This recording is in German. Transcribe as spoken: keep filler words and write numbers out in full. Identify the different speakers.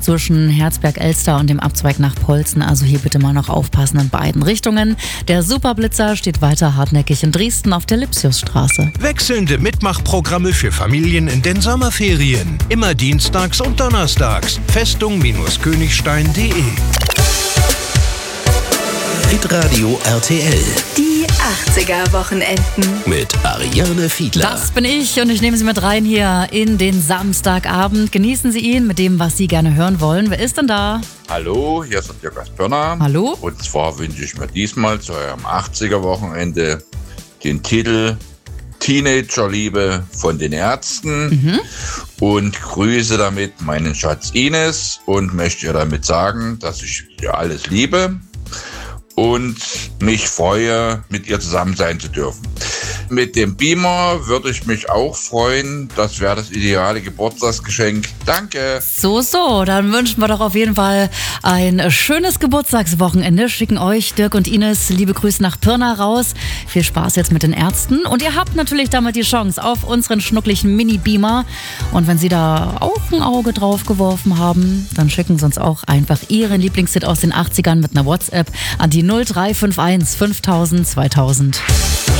Speaker 1: zwischen Herzberg-Elster und dem Abzweig nach Polzen. Also hier bitte mal noch aufpassen in beiden Richtungen. Der Superblitzer steht weiter hartnäckig in Dresden auf der Lipsiusstraße.
Speaker 2: Wechselnde Mitmachprogramme für Familien in den Sommerferien. Immer dienstags und donnerstags. Festung-Königstein punkt de.
Speaker 3: Hitradio R T L.
Speaker 4: Die achtziger-Wochenenden.
Speaker 3: Mit Ariane Fiedler.
Speaker 1: Das bin ich und ich nehme Sie mit rein hier in den Samstagabend. Genießen Sie ihn mit dem, was Sie gerne hören wollen. Wer ist denn da?
Speaker 5: Hallo, hier ist Dirk aus Pirna.
Speaker 1: Hallo.
Speaker 5: Und zwar wünsche ich mir diesmal zu eurem achtziger-Wochenende den Titel Teenagerliebe von den Ärzten mhm. und grüße damit meinen Schatz Ines und möchte ihr damit sagen, dass ich ihr alles liebe und mich freue, mit ihr zusammen sein zu dürfen. Mit dem Beamer würde ich mich auch freuen. Das wäre das ideale Geburtstagsgeschenk. Danke.
Speaker 1: So, so. Dann wünschen wir doch auf jeden Fall ein schönes Geburtstagswochenende. Schicken euch Dirk und Ines liebe Grüße nach Pirna raus. Viel Spaß jetzt mit den Ärzten. Und ihr habt natürlich damit die Chance auf unseren schnucklichen Mini-Beamer. Und wenn Sie da auch ein Auge drauf geworfen haben, dann schicken Sie uns auch einfach Ihren Lieblingshit aus den achtzigern mit einer WhatsApp an die null drei fünf eins fünftausend zweitausend.